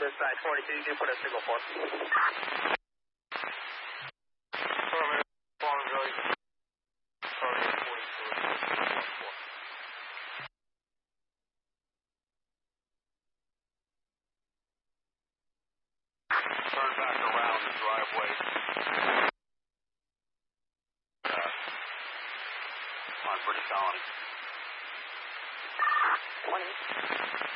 This side 42, you can put a signal for. Turn back around the driveway. On British Colony. 20.